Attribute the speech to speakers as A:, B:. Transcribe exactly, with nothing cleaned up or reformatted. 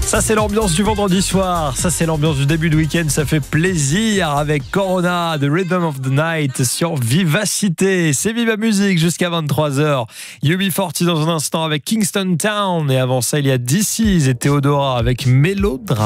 A: Ça c'est l'ambiance du vendredi soir, ça c'est l'ambiance du début de week-end, ça fait plaisir avec Corona, The Rhythm of the Night sur Vivacité. C'est Viva Musique jusqu'à vingt-trois heures. U B quarante dans un instant avec Kingston Town et avant ça il y a D C's et Theodora avec Mélodrame.